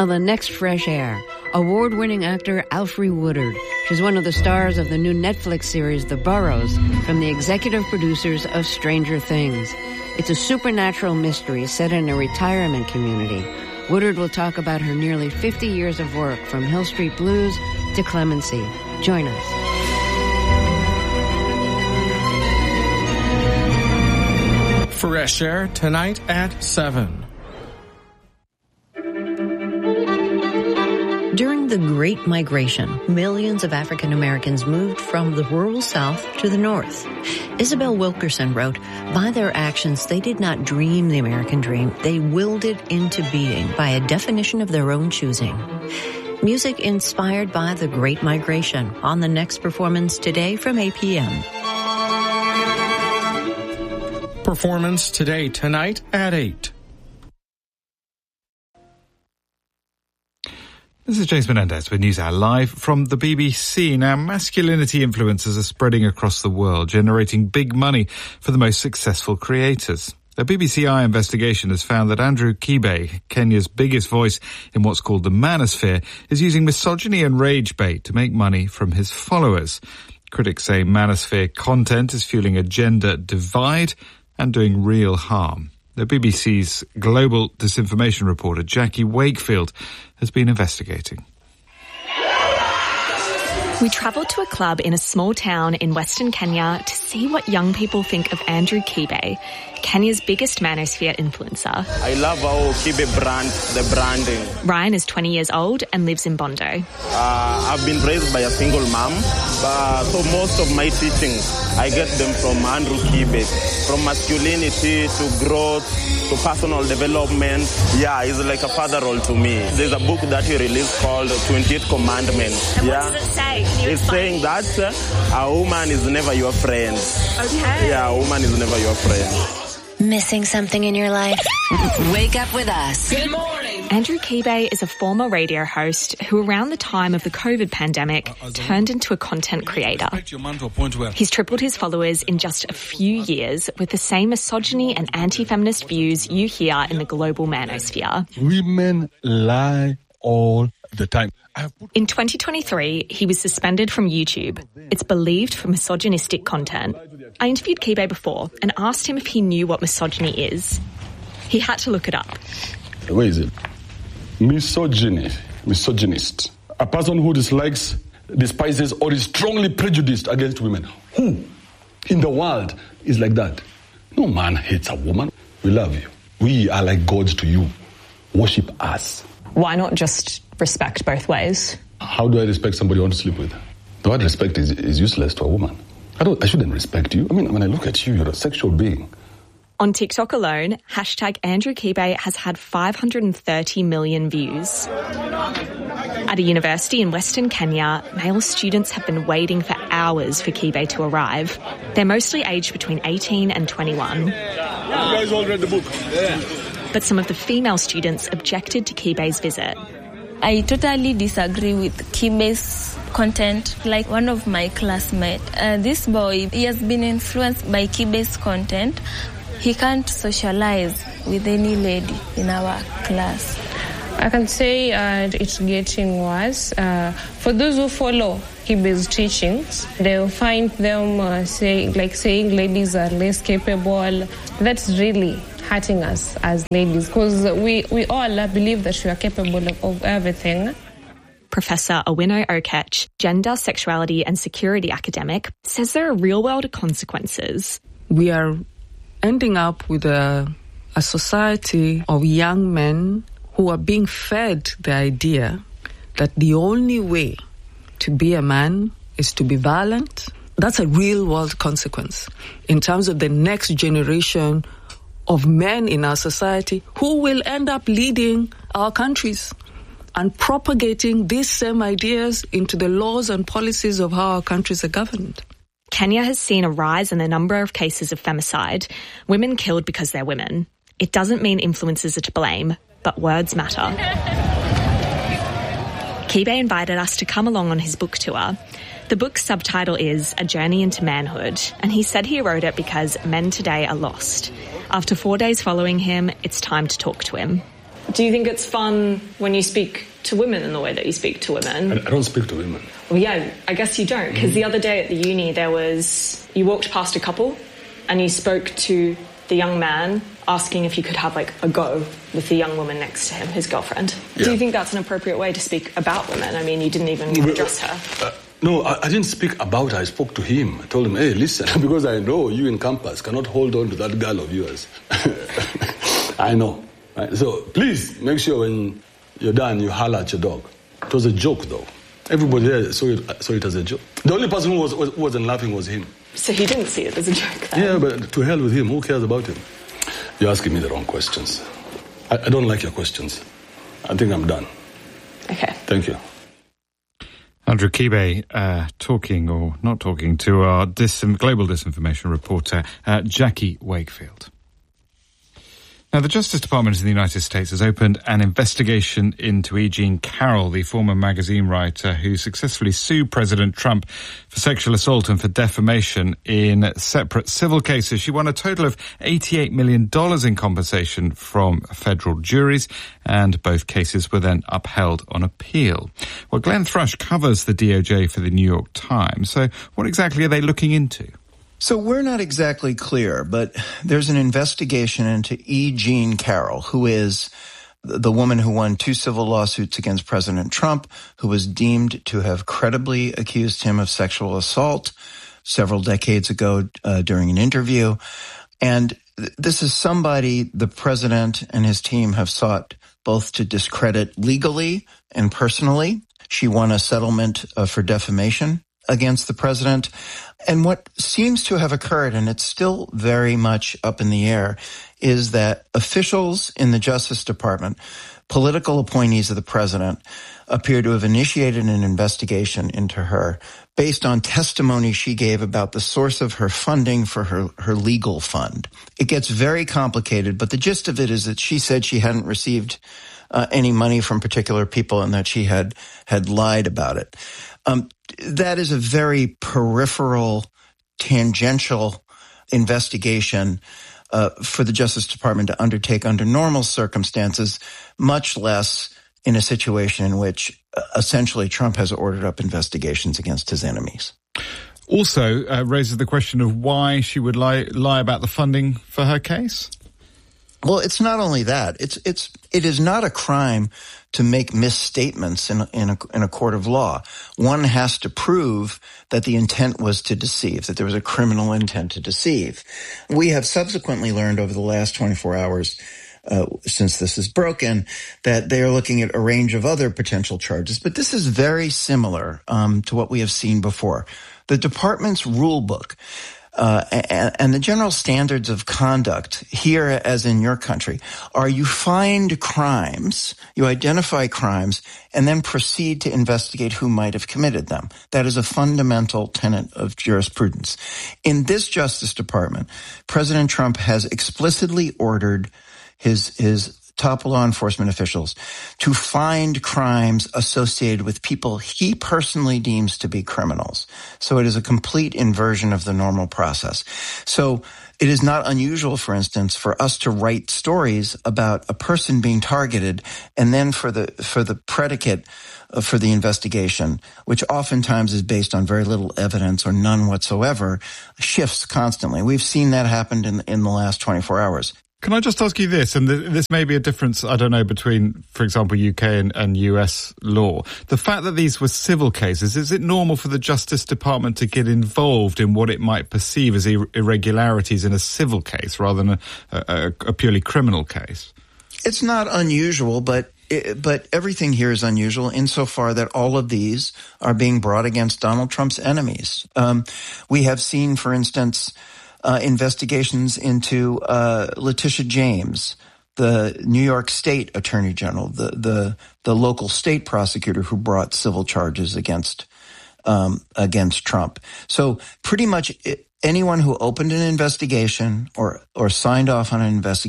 On the next Fresh Air, award-winning actor Alfre Woodard. She's one of the stars of the new Netflix series The Burrows from the executive producers of Stranger Things. It's a supernatural mystery set in a retirement community. Woodard will talk about her nearly 50 years of work from Hill Street Blues to Clemency. Join us. Fresh Air tonight at 7. During the Great Migration, millions of African Americans moved from the rural South to the North. Isabel Wilkerson wrote, "By their actions, they did not dream the American dream. They willed it into being by a definition of their own choosing." Music inspired by the Great Migration on the next performance today from 8 p.m. Performance today, tonight at 8. This is James Menendez with NewsHour live from the BBC. Now, masculinity influencers are spreading across the world, generating big money for the most successful creators. A BBC Eye investigation has found that Andrew Kibe, Kenya's biggest voice in what's called the manosphere, is using misogyny and rage bait to make money from his followers. Critics say manosphere content is fueling a gender divide and doing real harm. The BBC's global disinformation reporter Jackie Wakefield has been investigating. We travelled to a club in a small town in Western Kenya to see what young people think of Andrew Kibe, Kenya's biggest manosphere influencer. I love how Kibe brands the branding. Ryan is 20 years old and lives in Bondo. I've been raised by a single mom, so most of my teachings, I get them from Andrew Kibe. From masculinity to growth to personal development. Yeah, he's like a father role to me. There's a book that he released called 28th Commandment. And what does it say? It's saying that a woman is never your friend. Okay. Yeah, a woman is never your friend. Missing something in your life? Wake up with us. Good morning. Andrew Kibe is a former radio host who around the time of the COVID pandemic turned into a content creator. He's tripled his followers in just a few years with the same misogyny and anti-feminist views you hear in the global manosphere. Women lie all the time. In 2023, he was suspended from YouTube. It's believed for misogynistic content. I interviewed Kibe before and asked him if he knew what misogyny is. He had to look it up. Where is it? Misogynist. A person who dislikes, despises, or is strongly prejudiced against women. Who in the world is like that? No man hates a woman. We love you. We are like gods to you. Worship us. Why not just respect both ways? How do I respect somebody I want to sleep with? The word respect is useless to a woman. I shouldn't respect you. I mean, when I look at you, you're a sexual being. On TikTok alone, #Andrew Kibe has had 530 million views. At a university in Western Kenya, male students have been waiting for hours for Kibe to arrive. They're mostly aged between 18 and 21. You guys all read the book? Yeah. But some of the female students objected to Kibe's visit. I totally disagree with Kibe's content. Like one of my classmates, this boy, he has been influenced by Kibe's content. He can't socialize with any lady in our class. I can say it's getting worse. For those who follow Kibe's teachings, they'll find them saying ladies are less capable. That's really hurting us as ladies because we all believe that we are capable of everything. Professor Owino Okech, gender, sexuality and security academic, says there are real-world consequences. We are ending up with a society of young men who are being fed the idea that the only way to be a man is to be violent. That's a real-world consequence in terms of the next generation of men in our society who will end up leading our countries and propagating these same ideas into the laws and policies of how our countries are governed. Kenya has seen a rise in the number of cases of femicide, women killed because they're women. It doesn't mean influencers are to blame, but words matter. Kibe invited us to come along on his book tour. The book's subtitle is A Journey into Manhood, and he said he wrote it because men today are lost. After 4 days following him, it's time to talk to him. Do you think it's fun when you speak to women in the way that you speak to women? I don't speak to women. Well, yeah, I guess you don't, because the other day at the uni you walked past a couple and you spoke to the young man asking if you could have, like, a go with the young woman next to him, his girlfriend. Yeah. Do you think that's an appropriate way to speak about women? I mean, you didn't even address her. No, I didn't speak about her. I spoke to him. I told him, hey, listen, because I know you in campus cannot hold on to that girl of yours. I know. Right? So please make sure when you're done, you holler at your dog. It was a joke, though. Everybody there saw it as a joke. The only person who wasn't laughing was him. So he didn't see it as a joke then? Yeah, but to hell with him. Who cares about him? You're asking me the wrong questions. I don't like your questions. I think I'm done. Okay. Thank you. Andrew Kibe talking or not talking to our global disinformation reporter, Jackie Wakefield. Now, the Justice Department in the United States has opened an investigation into E. Jean Carroll, the former magazine writer who successfully sued President Trump for sexual assault and for defamation in separate civil cases. She won a total of $88 million in compensation from federal juries, and both cases were then upheld on appeal. Well, Glenn Thrush covers the DOJ for the New York Times. So what exactly are they looking into? So we're not exactly clear, but there's an investigation into E. Jean Carroll, who is the woman who won 2 civil lawsuits against President Trump, who was deemed to have credibly accused him of sexual assault several decades ago during an interview. And this is somebody the president and his team have sought both to discredit legally and personally. She won a settlement for defamation against the president. And what seems to have occurred, and it's still very much up in the air, is that officials in the Justice Department, political appointees of the president, appear to have initiated an investigation into her based on testimony she gave about the source of her funding for her legal fund. It gets very complicated, but the gist of it is that she said she hadn't received any money from particular people and that she had lied about it. That is a very peripheral, tangential investigation for the Justice Department to undertake under normal circumstances, much less in a situation in which essentially Trump has ordered up investigations against his enemies. Also raises the question of why she would lie about the funding for her case. Well, it's not only that. It is not a crime to make misstatements in a court of law. One has to prove that the intent was to deceive, that there was a criminal intent to deceive. We have subsequently learned over the last 24 hours, since this is broken, that they are looking at a range of other potential charges. But this is very similar to what we have seen before. The department's rule book and the general standards of conduct here, as in your country, are you find crimes, you identify crimes, and then proceed to investigate who might have committed them. That is a fundamental tenet of jurisprudence. In this Justice Department, President Trump has explicitly ordered his top law enforcement officials to find crimes associated with people he personally deems to be criminals. So it is a complete inversion of the normal process. So it is not unusual, for instance, for us to write stories about a person being targeted and then for the predicate for the investigation, which oftentimes is based on very little evidence or none whatsoever, shifts constantly. We've seen that happen in the last 24 hours. Can I just ask you this, and this may be a difference, I don't know, between, for example, UK and US law. The fact that these were civil cases, is it normal for the Justice Department to get involved in what it might perceive as irregularities in a civil case rather than a purely criminal case? It's not unusual, but everything here is unusual insofar that all of these are being brought against Donald Trump's enemies. We have seen, for instance, investigations into Letitia James, the New York State Attorney General, the local state prosecutor who brought civil charges against Trump. So pretty much anyone who opened an investigation or signed off on an investigation